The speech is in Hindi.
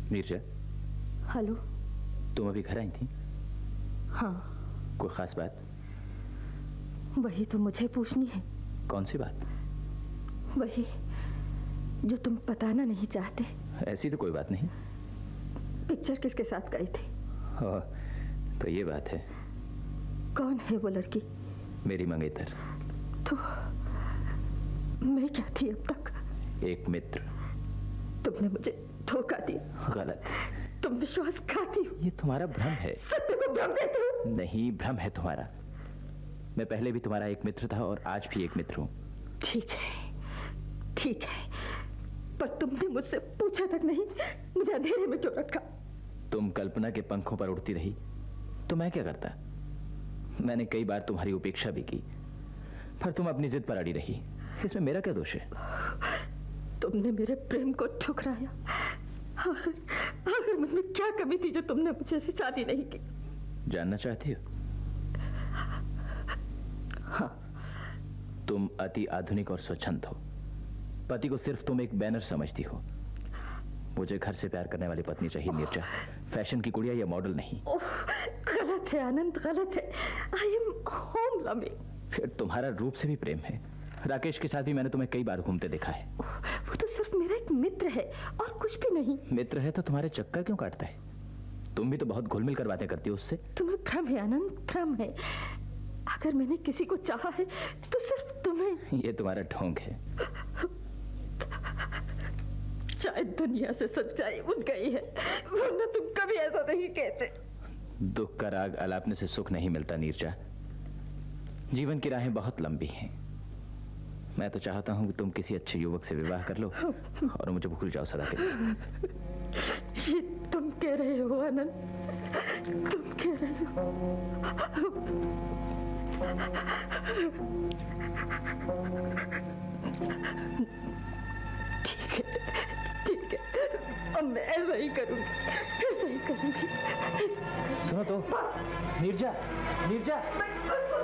नीरजा। हेलो। तुम अभी घर आई थी? हाँ। कोई खास बात? वही तो मुझे पूछनी है। कौन सी बात? वही जो तुम बताना नहीं चाहते। ऐसी तो कोई बात नहीं। पिक्चर किसके साथ गई थी? तो ये बात है। कौन है वो लड़की? मेरी मंगेतर। तो मैं क्या थी अब तक? एक मित्र। तुमने मुझे धोखा दिया। गलत। तुम विश्वासघाती हो। ये तुम्हारा भ्रम है। सत्य को भ्रम कहते हो? नहीं, भ्रम है तुम्हारा। मैं पहले भी तुम्हारा एक मित्र था और आज भी एक मित्र हूँ। ठीक है, ठीक है, पर तुमने मुझसे पूछा तक नहीं, मुझे अंधेरे में क्यों रखा? तुम कल्पना के पंखों पर उड़ती रही तो मैं क्या करता? मैंने कई बार तुम्हारी उपेक्षा भी की, पर तुम अपनी जिद पर अड़ी रही। इसमें मेरा क्या दोष है? तुमने मेरे प्रेम को ठुकराया। आखिर मुझमें क्या कमी थी जो तुमने मुझे से शादी नहीं की? जानना चाहती हो? हाँ। तुम अति आधुनिक और स्वच्छंद हो। पति को सिर्फ तुम एक बैनर समझती हो। मुझे घर से प्यार करने वाली पत्नी चाहिए नीरजा, फैशन की कुड़िया या मॉडल नहीं। गलत है आनंद, गलत है। I am home loving. फिर तुम्हारा रूप से भी प्रेम है। राकेश के साथ भी मैंने तुम्हें कई बार घूमते देखा है। वो तो सिर्फ मेरा एक मित्र है और कुछ भी नहीं। मित्र है तो तुम्हारे चक्कर क्यों काटता है? तुम भी तो बहुत घुल मिल कर बातें करती हो उससे। तुम्हें भ्रम है आनंद, भ्रम है। अगर मैंने किसी को चाहा है तो सिर्फ तुम्हें। ये तुम्हारा ढोंग है। शायद दुनिया से सच्चाई उठ गई है, वरना तुम कभी ऐसा नहीं कहते। दुख का राग अलापने से सुख नहीं मिलता नीरजा। जीवन की राहें बहुत लंबी हैं। मैं तो चाहता हूं कि तुम किसी अच्छे युवक से विवाह कर लो और मुझे भूल जाओ सदा के लिए। ये तुम कह रहे हो आनंद, तुम कह रहे हो। ठीक है, ठीक है, अब मैं ऐसा ही करूंगी, ऐसा ही करूंगी। सुनो तो नीरजा, नीरजा।